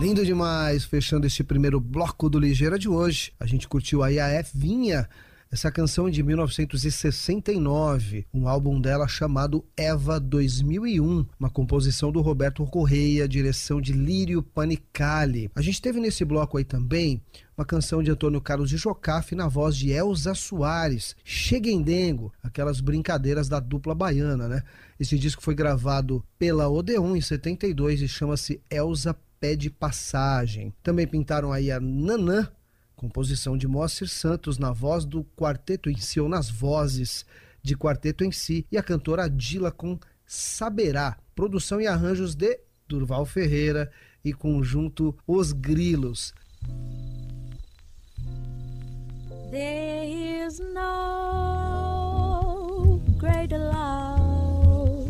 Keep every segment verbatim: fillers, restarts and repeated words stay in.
Lindo demais, fechando este primeiro bloco do Ligeira de hoje. A gente curtiu aí a Evinha, essa canção de mil novecentos e sessenta e nove, um álbum dela chamado Eva dois mil e um, uma composição do Roberto Correia, direção de Lírio Panicali. A gente teve nesse bloco aí também uma canção de Antônio Carlos de Jocafe na voz de Elza Soares, Cheguendengo, aquelas brincadeiras da dupla baiana, né? Esse disco foi gravado pela Odeon em setenta e dois e chama-se Elza Pede Passagem. Também pintaram aí a Nanã, composição de Moacir Santos na voz do Quarteto em Si, ou nas vozes de Quarteto em Si, e a cantora Dila com Saberá, produção e arranjos de Durval Ferreira e conjunto Os Grilos. There is no greater love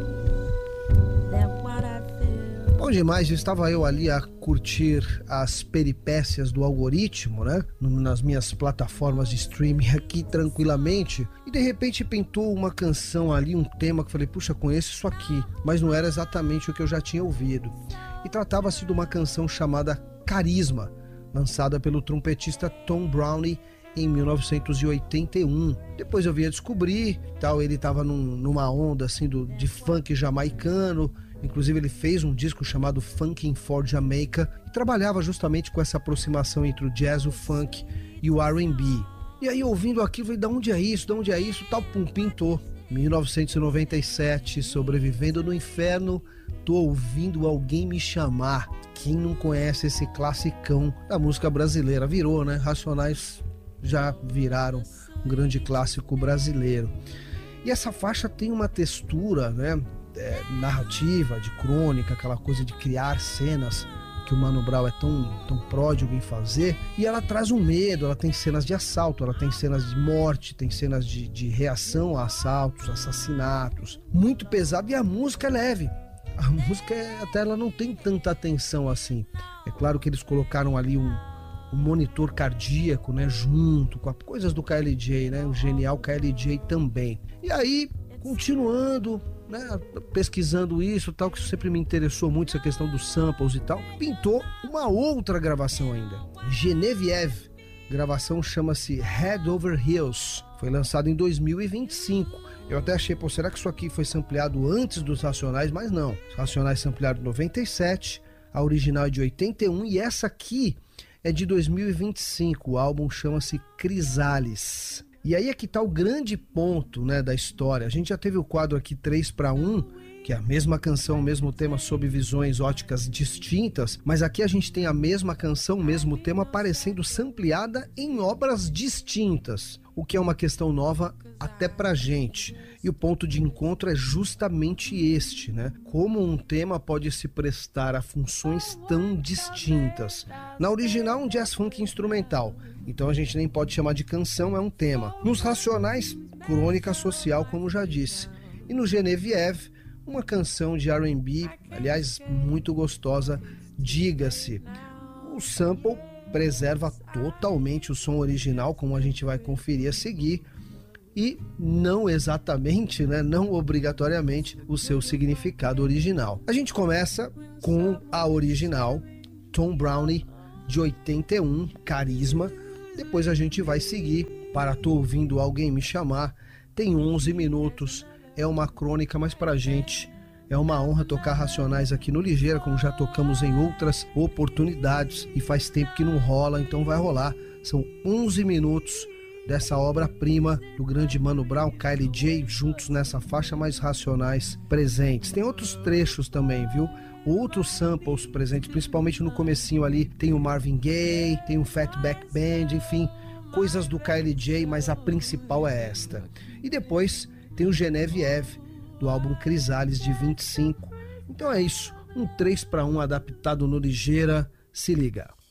than what I feel. Bom demais, estava eu ali a curtir as peripécias do algoritmo, né? Nas minhas plataformas de streaming aqui tranquilamente, e de repente pintou uma canção ali, um tema que eu falei, puxa, conheço isso aqui, mas não era exatamente o que eu já tinha ouvido. E tratava-se de uma canção chamada Carisma, lançada pelo trompetista Tom Browne em mil novecentos e oitenta e um. Depois eu vim a descobrir, tal, ele estava num, numa onda assim do, de funk jamaicano. Inclusive ele fez um disco chamado Funkin' for Jamaica e trabalhava justamente com essa aproximação entre o jazz, o funk e o R and B. E aí ouvindo aquilo, eu falei, de onde é isso, de onde é isso, tal, pum, pintou. mil novecentos e noventa e sete, Sobrevivendo no Inferno, Tô Ouvindo Alguém Me Chamar. Quem não conhece esse classicão da música brasileira? Virou, né? Racionais já viraram um grande clássico brasileiro. E essa faixa tem uma textura, né? É, narrativa, de crônica, aquela coisa de criar cenas que o Mano Brown é tão, tão pródigo em fazer, e ela traz um medo, ela tem cenas de assalto, ela tem cenas de morte, tem cenas de, de reação a assaltos, assassinatos, muito pesado, e a música é leve, a música é, até ela não tem tanta atenção assim. É claro que eles colocaram ali um, um monitor cardíaco, né, junto com as coisas do K L J, né, o genial K L J também. E aí, continuando, né, pesquisando isso, tal, que sempre me interessou muito, essa questão dos samples e tal, pintou uma outra gravação ainda, Genevieve, gravação chama-se Head Over Heels, foi lançado em dois mil e vinte e cinco. Eu até achei, pô, será que isso aqui foi sampleado antes dos Racionais? Mas não, os Racionais samplearam em noventa e sete, a original é de oitenta e um e essa aqui é de dois mil e vinte e cinco, o álbum chama-se Crisales. E aí é que tá o grande ponto, né, da história. A gente já teve o quadro aqui três para um, que é a mesma canção, o mesmo tema sob visões óticas distintas, mas aqui a gente tem a mesma canção, o mesmo tema aparecendo sampleada em obras distintas, o que é uma questão nova até pra gente. E o ponto de encontro é justamente este, né? Como um tema pode se prestar a funções tão distintas. Na original, um jazz funk instrumental, então a gente nem pode chamar de canção, é um tema. Nos Racionais, crônica social, como já disse. E no Genevieve, uma canção de R and B, aliás, muito gostosa, diga-se. O sample preserva totalmente o som original, como a gente vai conferir a seguir, e não exatamente, né, não obrigatoriamente, o seu significado original. A gente começa com a original, Tom Browne, de oitenta e um, Carisma. Depois a gente vai seguir para Tô Ouvindo Alguém Me Chamar. Tem onze minutos, é uma crônica, mas pra gente é uma honra tocar Racionais aqui no Ligeira, como já tocamos em outras oportunidades, e faz tempo que não rola, então vai rolar. São onze minutos dessa obra-prima do grande Mano Brown, K L J, juntos nessa faixa, mais Racionais presentes. Tem outros trechos também, viu? Outros samples presentes, principalmente no comecinho ali, tem o Marvin Gaye, tem o Fatback Band, enfim, coisas do K L J, mas a principal é esta. E depois tem o Genevieve, do álbum Crisales, de vinte e cinco. Então é isso, um três para um adaptado no Ligeira, se liga.